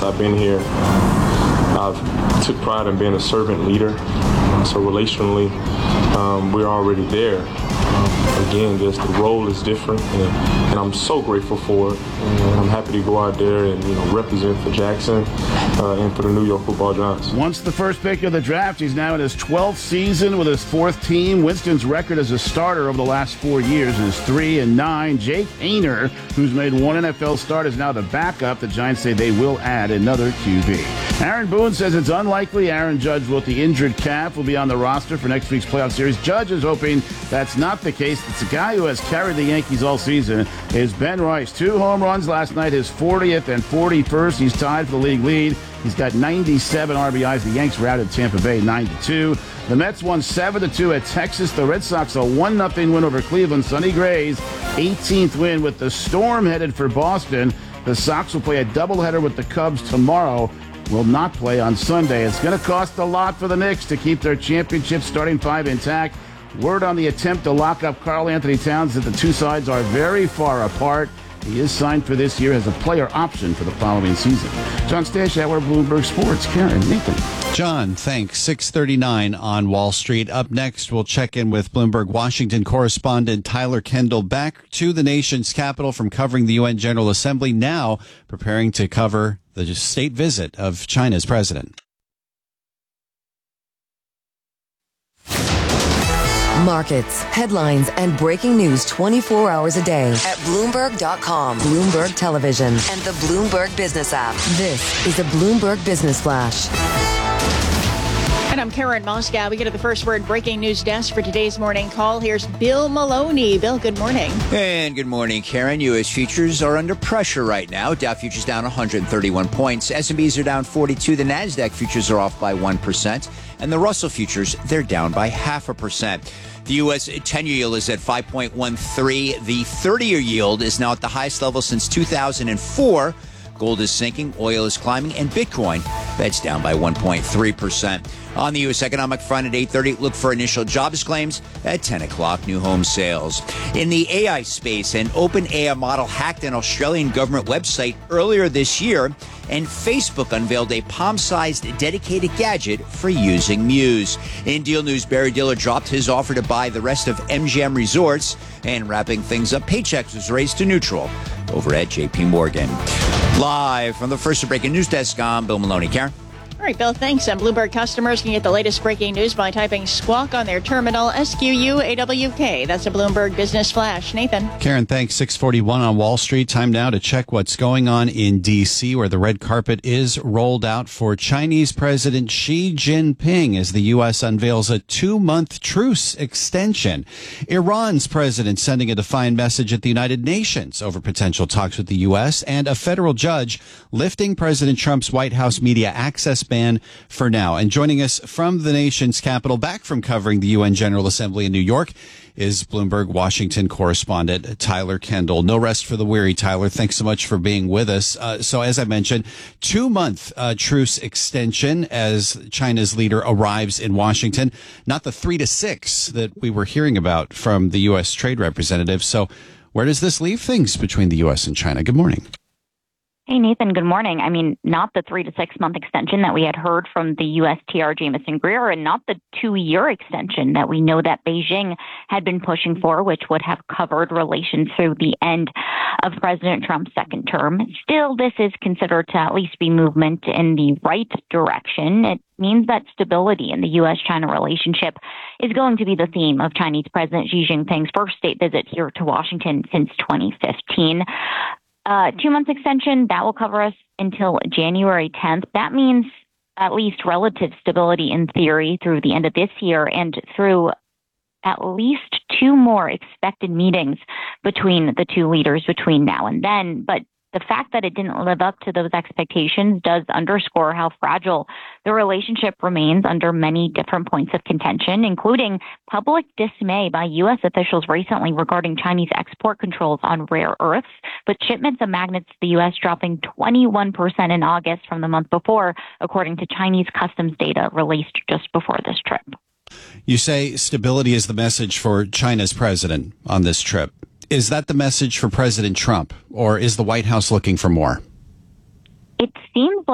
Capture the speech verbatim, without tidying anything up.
I've been here, I've took pride in being a servant leader. So relationally, um, we're already there. Um, again, just the role is different, and, and I'm so grateful for it. And I'm happy to go out there and you know represent for Jackson uh, and for the New York Football Giants. Once the first pick of the draft, he's now in his twelfth season with his fourth team. Winston's record as a starter over the last four years is three and nine. Jake Haener, who's made one N F L start, is now the backup. The Giants say they will add another Q B. Aaron Boone says it's unlikely Aaron Judge with the injured calf will be on the roster for next week's playoff series. Judge is hoping that's not the case. It's a guy who has carried the Yankees all season is Ben Rice. Two home runs last night, his fortieth and forty-first. He's tied for the league lead. He's got ninety-seven R B Is. The Yanks routed Tampa Bay nine to two. The Mets won seven to two at Texas. The Red Sox a one nothing win over Cleveland. Sonny Gray's eighteenth win with the Storm headed for Boston. The Sox will play a doubleheader with the Cubs tomorrow. Will not play on Sunday. It's going to cost a lot for the Knicks to keep their championship starting five intact. Word on the attempt to lock up Karl Anthony Towns that the two sides are very far apart. He is signed for this year as a player option for the following season. John Stashauer, Bloomberg Sports. Karen, Nathan. John, thanks. six thirty-nine on Wall Street. Up next, we'll check in with Bloomberg Washington correspondent Tyler Kendall, back to the nation's capital from covering the U N General Assembly, now preparing to cover the state visit of China's president. Markets, headlines, and breaking news twenty-four hours a day at Bloomberg dot com, Bloomberg Television, and the Bloomberg Business app. This is the Bloomberg Business Flash. And I'm Karen Moscow. We get to the first word breaking news desk for today's morning call. Here's Bill Maloney. Bill, good morning. And good morning, Karen. U S futures are under pressure right now. Dow futures down one hundred thirty-one points. S and B's are down forty-two. The NASDAQ futures are off by one percent. And the Russell futures, they're down by half a percent. The U S ten-year yield is at five point one three. The thirty-year yield is now at the highest level since two thousand four. Gold is sinking, oil is climbing, and Bitcoin, that's down by one point three percent. On the U S economic front at eight thirty, look for initial jobs claims. At ten o'clock, new home sales. In the A I space, an OpenAI model hacked an Australian government website earlier this year, and Facebook unveiled a palm-sized dedicated gadget for using Muse. In deal news, Barry Diller dropped his offer to buy the rest of M G M Resorts, and wrapping things up, Paychex was raised to neutral over at J P Morgan. Live from the First Breaking News Desk, I'm Bill Maloney. Karen? All right, Bill, thanks. And Bloomberg customers can get the latest breaking news by typing Squawk on their terminal, S Q U A W K. That's a Bloomberg Business Flash. Nathan. Karen, thanks. six forty-one on Wall Street. Time now to check what's going on in D C, where the red carpet is rolled out for Chinese President Xi Jinping as the U S unveils a two-month truce extension. Iran's president sending a defiant message at the United Nations over potential talks with the U S, and a federal judge lifting President Trump's White House media access ban for now. And joining us from the nation's capital, back from covering the U N General Assembly in New York, is Bloomberg Washington correspondent Tyler Kendall. No rest for the weary, Tyler. Thanks so much for being with us. Uh, so as I mentioned, two-month uh, truce extension as China's leader arrives in Washington. Not the three to six that we were hearing about from the U S trade representative. So where does this leave things between the U S and China? Good morning. Hey, Nathan, good morning. I mean, not the three to six month extension that we had heard from the U S T R Jamieson Greer, and not the two year extension that we know that Beijing had been pushing for, which would have covered relations through the end of President Trump's second term. Still, this is considered to at least be movement in the right direction. It means that stability in the U S China relationship is going to be the theme of Chinese President Xi Jinping's first state visit here to Washington since twenty fifteen. Uh, two months extension, that will cover us until January tenth. That means at least relative stability in theory through the end of this year and through at least two more expected meetings between the two leaders between now and then. But the fact that it didn't live up to those expectations does underscore how fragile the relationship remains under many different points of contention, including public dismay by U S officials recently regarding Chinese export controls on rare earths, but shipments of magnets to the U S dropping twenty-one percent in August from the month before, according to Chinese customs data released just before this trip. You say stability is the message for China's president on this trip. Is that the message for President Trump, or is the White House looking for more? It seems